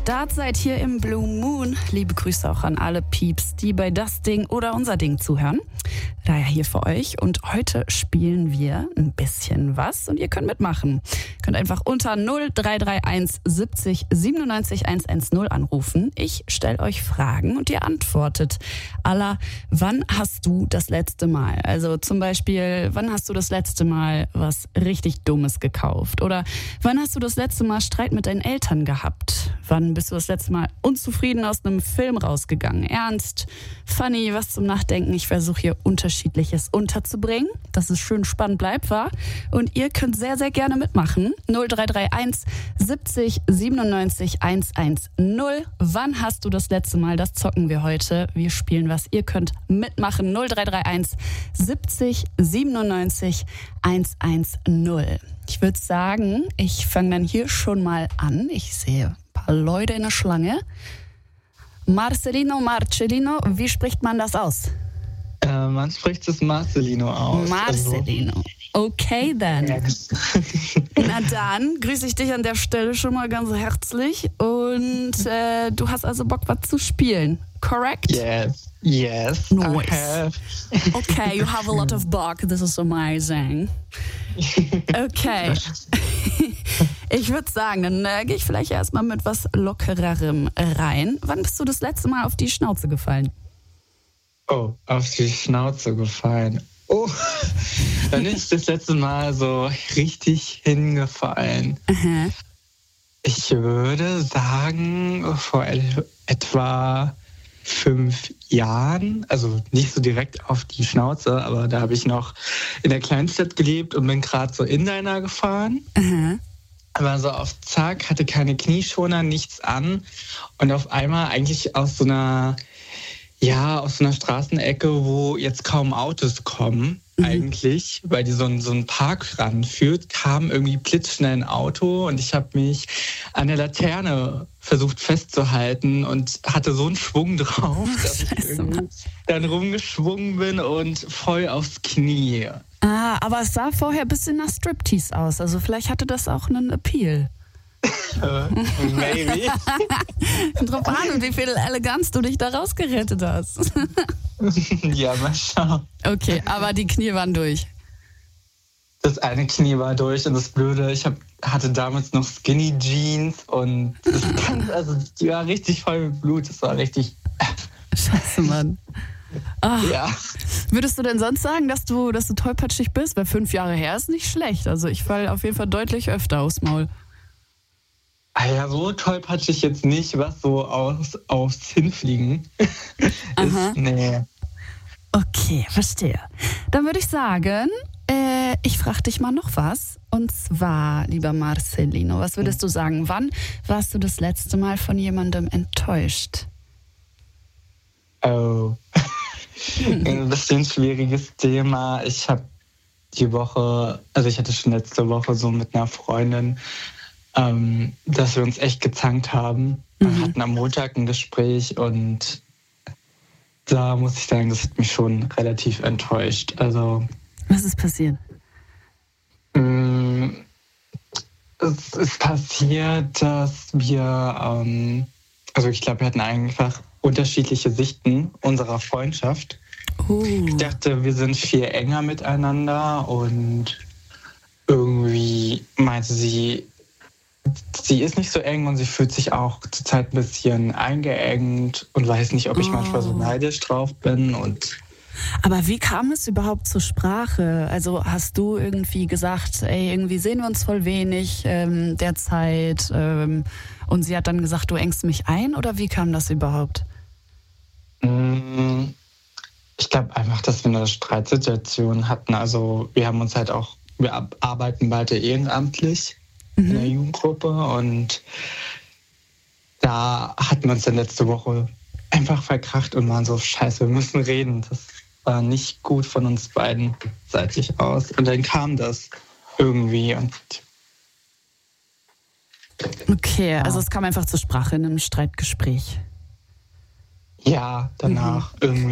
Start seid hier im Blue Moon. Liebe Grüße auch an alle Pieps, die bei Das Ding oder Unser Ding zuhören. Daher hier für euch. Und heute spielen wir ein bisschen was und ihr könnt mitmachen. Ihr könnt einfach unter 0331 70 97 110 anrufen. Ich stelle euch Fragen und ihr antwortet. Alla, wann hast du das letzte Mal? Also zum Beispiel, wann hast du das letzte Mal was richtig Dummes gekauft? Oder wann hast du das letzte Mal Streit mit deinen Eltern gehabt? Wann bist du das letzte Mal unzufrieden aus einem Film rausgegangen? Ernst, funny, was zum Nachdenken. Ich versuche hier Unterschiedliches unterzubringen, dass es schön spannend bleibt, wa? Und ihr könnt sehr, sehr gerne mitmachen. 0331 70 97 110. Wann hast du das letzte Mal? Das zocken wir heute. Wir spielen was. Ihr könnt mitmachen. 0331 70 97 110. Ich würde sagen, ich fange dann hier schon mal an. Ich sehe ein paar Leute in der Schlange. Marcelino, wie spricht man das aus? Man spricht es Marcelino aus. Marcelino. Okay, dann. Na dann grüße ich dich an der Stelle schon mal ganz herzlich. Und du hast also Bock, was zu spielen, correct? Yes, nice. I have. Okay, you have a lot of Bock. This is amazing. Okay. Ich würde sagen, dann gehe ich vielleicht erstmal mit was Lockererem rein. Wann bist du das letzte Mal auf die Schnauze gefallen? Oh, auf die Schnauze gefallen. Oh, dann ist das letzte Mal so richtig hingefallen. Aha. Ich würde sagen, vor etwa 5 Jahren, also nicht so direkt auf die Schnauze, aber da habe ich noch in der Kleinstadt gelebt und bin gerade so Inliner gefahren. Aha. Aber so auf Zack, hatte keine Knieschoner, nichts an und auf einmal eigentlich aus so einer Straßenecke, wo jetzt kaum Autos kommen, eigentlich, weil die so einen Park ranführt, kam irgendwie blitzschnell ein Auto und ich habe mich an der Laterne versucht festzuhalten und hatte so einen Schwung drauf, dass ich irgendwie dann rumgeschwungen bin und voll aufs Knie. Ah, aber es sah vorher ein bisschen nach Striptease aus, also vielleicht hatte das auch einen Appeal. Maybe. Drauf an, wie viel Eleganz du dich da rausgerettet hast. Ja, mal schauen. Okay, aber die Knie waren durch. Das eine Knie war durch und das Blöde, ich hatte damals noch Skinny Jeans und die war richtig voll mit Blut. Das war richtig... Scheiße, Mann. Ach, ja. Würdest du denn sonst sagen, dass du tollpatschig bist? Weil 5 Jahre her ist nicht schlecht. Also ich falle auf jeden Fall deutlich öfter aufs Maul. Ah ja, so tollpatschig jetzt nicht, was so aufs Hinfliegen ist. Nee. Okay, verstehe. Dann würde ich sagen, ich frage dich mal noch was. Und zwar, lieber Marcelino, was würdest du sagen? Wann warst du das letzte Mal von jemandem enttäuscht? Oh. Ein bisschen schwieriges Thema. Ich hatte schon letzte Woche so mit einer Freundin, dass wir uns echt gezankt haben. Wir hatten am Montag ein Gespräch und da muss ich sagen, das hat mich schon relativ enttäuscht. Also, was ist passiert? Es ist passiert, dass wir, ich glaube, wir hatten einfach unterschiedliche Sichten unserer Freundschaft. Ich dachte, wir sind viel enger miteinander und irgendwie meinte sie ist nicht so eng und sie fühlt sich auch zurzeit ein bisschen eingeengt und weiß nicht, ob ich manchmal so neidisch drauf bin. Aber wie kam es überhaupt zur Sprache? Also hast du irgendwie gesagt, irgendwie sehen wir uns voll wenig derzeit und sie hat dann gesagt, du engst mich ein oder wie kam das überhaupt? Ich glaube einfach, dass wir eine Streitsituation hatten. Also wir arbeiten beide ehrenamtlich in der Jugendgruppe und da hatten wir uns dann letzte Woche einfach verkracht und waren so, scheiße, wir müssen reden. Das war nicht gut von uns beiden seitig aus. Und dann kam das irgendwie. Okay, also es kam einfach zur Sprache in einem Streitgespräch. Ja, danach irgendwie.